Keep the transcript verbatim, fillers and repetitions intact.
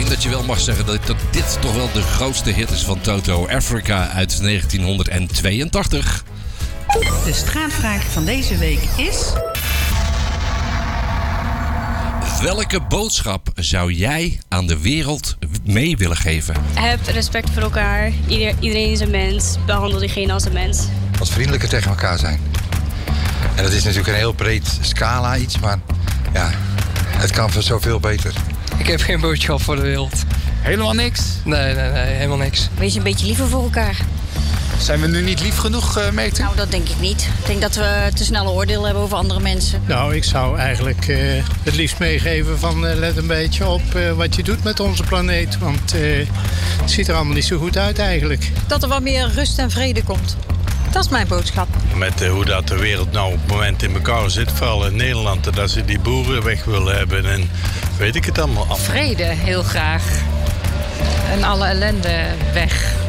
denk dat je wel mag zeggen dat, dat dit toch wel de grootste hit is van Toto. Africa uit negentienhonderdtweeëntachtig. De straatvraag van deze week is... Welke boodschap zou jij aan de wereld mee willen geven? Heb respect voor elkaar. Ieder, iedereen is een mens. Behandel diegene als een mens. Wat vriendelijker tegen elkaar zijn. En dat is natuurlijk een heel breed scala iets, maar ja, het kan voor zoveel beter. Ik heb geen boodschap voor de wereld. Helemaal niks? Nee, nee, nee, helemaal niks. Wees een beetje liever voor elkaar. Zijn we nu niet lief genoeg, uh, Meter? Nou, dat denk ik niet. Ik denk dat we te snelle oordeel hebben over andere mensen. Nou, ik zou eigenlijk uh, het liefst meegeven van uh, let een beetje op uh, wat je doet met onze planeet. Want uh, het ziet er allemaal niet zo goed uit eigenlijk. Dat er wat meer rust en vrede komt. Dat is mijn boodschap. Met uh, hoe dat de wereld nou op het moment in elkaar zit, vooral in Nederland, dat ze die boeren weg willen hebben en weet ik het allemaal. Vrede, heel graag. En alle ellende weg.